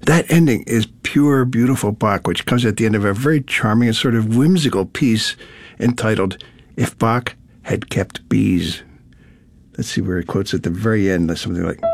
That ending is pure, beautiful Bach, which comes at the end of a very charming and sort of whimsical piece entitled, If Bach Had Kept Bees. Let's see where it quotes at the very end, something like,